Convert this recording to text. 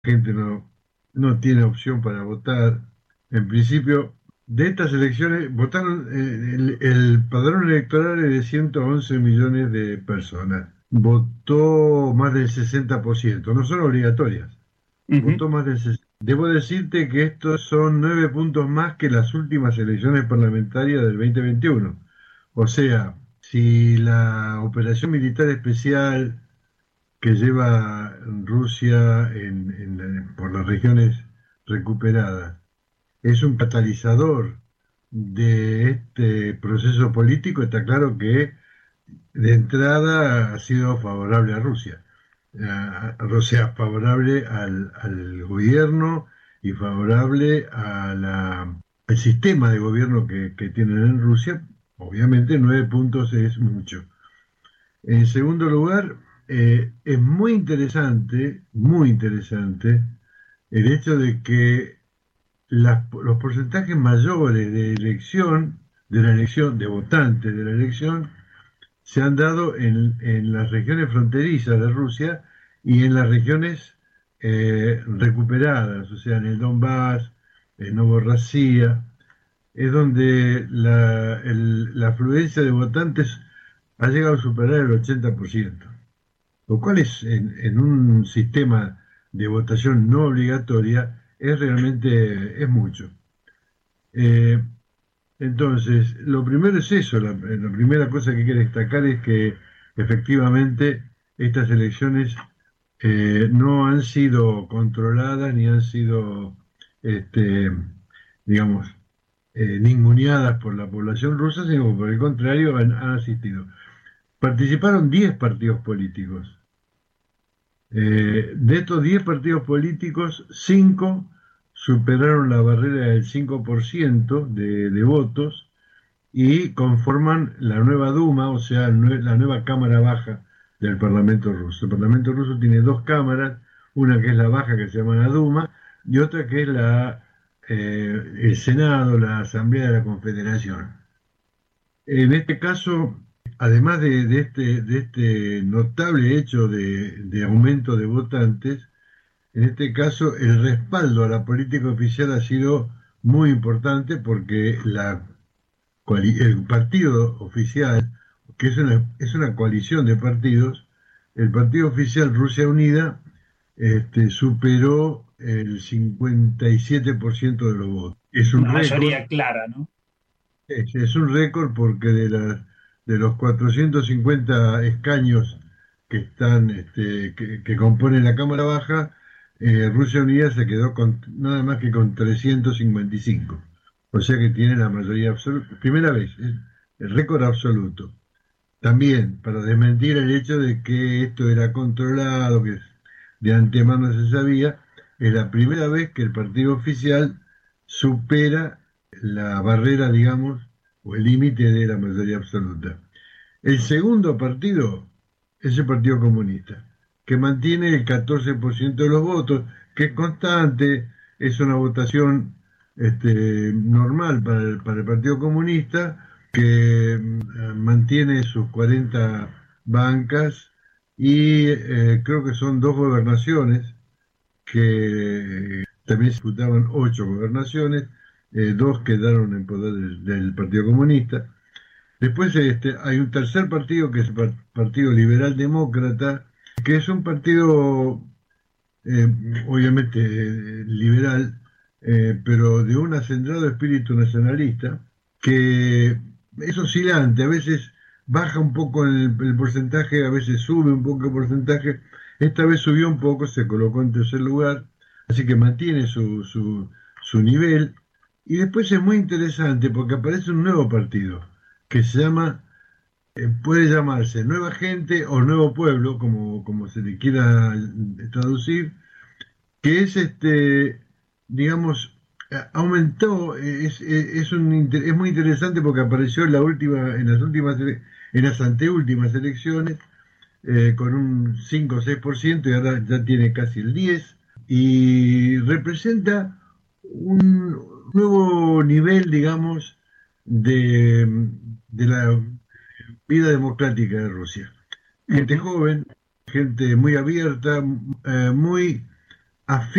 gente no tiene opción para votar. En principio, de estas elecciones votaron, el padrón electoral es de 111 millones de personas. Votó más del 60%, no son obligatorias. Ujú. Votó más del 60%. Debo decirte que estos son 9 puntos más que las últimas elecciones parlamentarias del 2021. O sea, si la operación militar especial que lleva Rusia por las regiones recuperadas es un catalizador de este proceso político, está claro que de entrada ha sido favorable a Rusia. O sea, favorable al gobierno y favorable al sistema de gobierno que tienen en Rusia. Obviamente 9 puntos es mucho. En segundo lugar, es muy interesante el hecho de que los porcentajes mayores de la elección, de votantes de la elección, se han dado en las regiones fronterizas de Rusia y en las regiones recuperadas, o sea, en el Donbass, en Novorossiya, es donde la afluencia de votantes ha llegado a superar el 80%, lo cual es en un sistema de votación no obligatoria es realmente es mucho. Eh, entonces, lo primero es eso, la primera cosa que hay que destacar es que efectivamente estas elecciones no han sido controladas ni han sido, este, digamos, ninguneadas por la población rusa, sino por el contrario han asistido. Participaron 10 partidos políticos. De estos 10 partidos políticos, 5 superaron la barrera del 5% de votos y conforman la nueva Duma, o sea, la nueva Cámara Baja del Parlamento ruso. El Parlamento ruso tiene dos cámaras, una que es la baja, que se llama la Duma, y otra que es el Senado, la Asamblea de la Confederación. En este caso, además de este notable hecho de aumento de votantes, en este caso el respaldo a la política oficial ha sido muy importante porque el partido oficial, que es una coalición de partidos, el partido oficial Rusia Unida superó el 57% de los votos. Es un Una récord, mayoría clara, ¿no? es un récord porque de los 450 escaños que están, que componen la Cámara Baja, Rusia Unida se quedó con nada más que con 355. O sea que tiene la mayoría absoluta. Primera vez, el récord absoluto. También, para desmentir el hecho de que esto era controlado, que de antemano se sabía, es la primera vez que el partido oficial supera la barrera, digamos, o el límite de la mayoría absoluta. El segundo partido es el Partido Comunista, que mantiene el 14% de los votos, que es constante, es una votación normal para el Partido Comunista, que mantiene sus 40 bancas y creo que son dos gobernaciones, que también se disputaban 8 gobernaciones, dos quedaron en poder del Partido Comunista. Después hay un tercer partido que es el Partido Liberal Demócrata, que es un partido eh, obviamente liberal, pero de un acendrado espíritu nacionalista, que es oscilante, a veces baja un poco el porcentaje, a veces sube un poco el porcentaje. Esta vez subió un poco, se colocó en tercer lugar, así que mantiene su nivel. Y después es muy interesante porque aparece un nuevo partido que se llama, puede llamarse Nueva Gente o Nuevo Pueblo, como se le quiera traducir, que es digamos, aumentó, es muy interesante porque apareció en las anteúltimas elecciones, con un 5 o 6% y ahora ya tiene casi el 10%, y representa un nuevo nivel, digamos, de la vida democrática de Rusia. Gente Ujú. joven, gente muy abierta, muy, a